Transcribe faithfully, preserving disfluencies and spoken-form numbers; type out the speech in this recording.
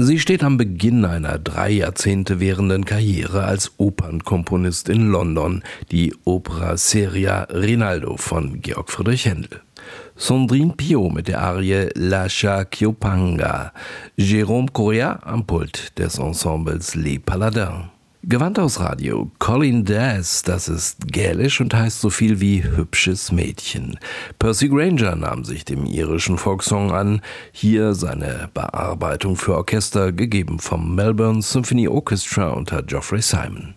Sie steht am Beginn einer drei Jahrzehnte währenden Karriere als Opernkomponist in London, die Opera seria Rinaldo von Georg Friedrich Händel. Sandrine Piot mit der Arie Lascia Chiopanga, Jérôme Correa am Pult des Ensembles Les Paladins. Gewandhaus Radio, Colin Daz, das ist gälisch und heißt so viel wie hübsches Mädchen. Percy Grainger nahm sich dem irischen Folksong an, hier seine Bearbeitung für Orchester, gegeben vom Melbourne Symphony Orchestra unter Geoffrey Simon.